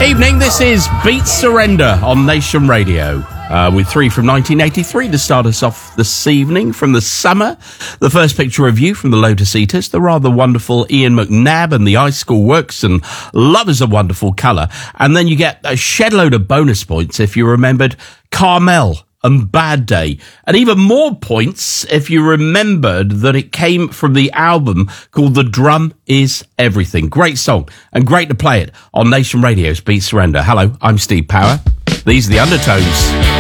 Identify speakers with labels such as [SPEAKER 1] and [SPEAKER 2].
[SPEAKER 1] Evening, this is Beat Surrender on Nation Radio. With 3 from 1983 to start us off this evening from the summer. The first picture review from the Lotus Eaters, the rather wonderful Ian McNabb and the Ice School Works and Love is a Wonderful Colour. And then you get a shed load of bonus points if you remembered Carmel and Bad Day. And even more points if you remembered that it came from the album called The Drum Is Everything. Great song and great to play it on Nation Radio's Beat Surrender. Hello, I'm Steve Power. These are the Undertones.